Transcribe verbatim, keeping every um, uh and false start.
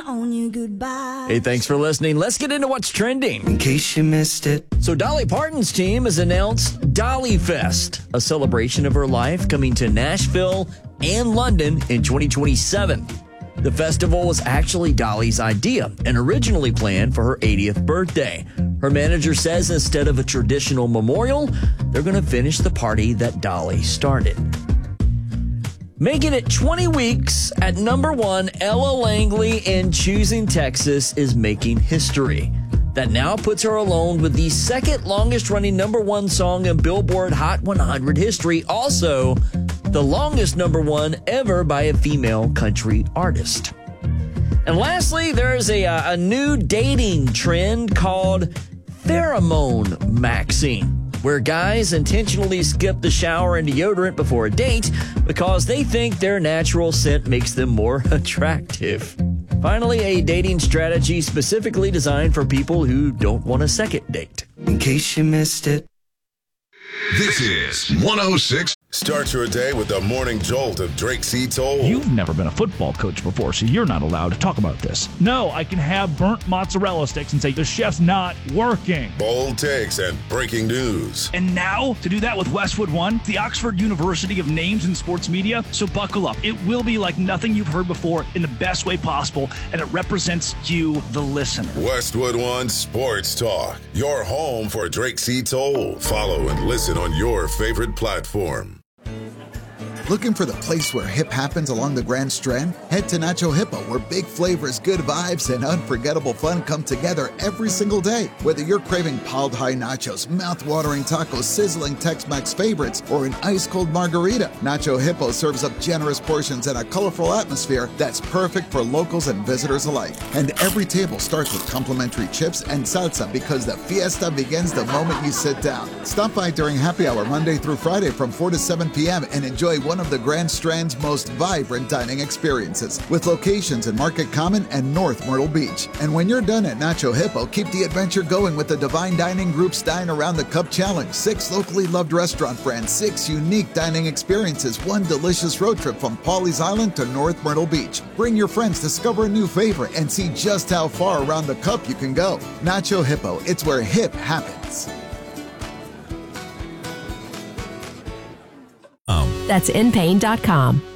on you goodbye. Hey, thanks for listening. Let's get into what's trending. In case you missed it. So Dolly Parton's team has announced Dolly Fest, a celebration of her life coming to Nashville and London in twenty twenty-seven. The festival was actually Dolly's idea and originally planned for her eightieth birthday. Her manager says instead of a traditional memorial, they're going to finish the party that Dolly started. Making it twenty weeks at number one, Ella Langley in Choosing Texas is making history. That now puts her alone with the second longest running number one song in Billboard Hot one hundred history. Also, the longest number one ever by a female country artist. And lastly, there's a, a new dating trend called pheromone maxing, where guys intentionally skip the shower and deodorant before a date because they think their natural scent makes them more attractive. Finally, a dating strategy specifically designed for people who don't want a second date. In case you missed it. This is one oh six. Start your day with the morning jolt of Drake C. Toll. You've never been a football coach before, so you're not allowed to talk about this. No, I can have burnt mozzarella sticks and say the chef's not working. Bold takes and breaking news. And now, to do that with Westwood One, the Oxford University of Names in Sports Media. So buckle up. It will be like nothing you've heard before in the best way possible, and it represents you, the listener. Westwood One Sports Talk, your home for Drake C. Toll. Follow and listen on your favorite platform. Looking for the place where hip happens along the Grand Strand? Head to Nacho Hippo, where big flavors, good vibes, and unforgettable fun come together every single day. Whether you're craving piled high nachos, mouth-watering tacos, sizzling Tex-Mex favorites, or an ice-cold margarita, Nacho Hippo serves up generous portions and a colorful atmosphere that's perfect for locals and visitors alike. And every table starts with complimentary chips and salsa because the fiesta begins the moment you sit down. Stop by during happy hour Monday through Friday from four to seven p.m. and enjoy one of the Grand Strand's most vibrant dining experiences, with locations in Market Common and North Myrtle Beach. And when you're done at Nacho Hippo, keep the adventure going with the Divine Dining Group's Dine Around the Cup Challenge. Six locally loved restaurant brands, six unique dining experiences, one delicious road trip from Pawleys Island to North Myrtle Beach. Bring your friends, discover a new favorite, and see just how far around the cup you can go. Nacho Hippo, it's where hip happens. That's in pain dot com.